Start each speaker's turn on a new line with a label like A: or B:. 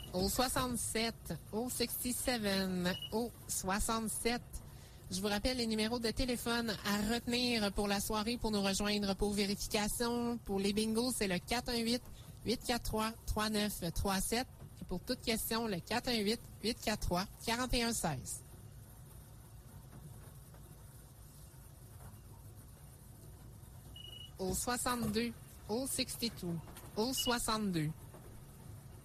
A: Au 67, au 67, au 67. Je vous rappelle les numéros de téléphone à retenir pour la soirée pour nous rejoindre pour vérification. Pour les bingos, c'est le 418-843-3937. Et pour toute question, le 418-843-4116. Au 62, au 62, au 62.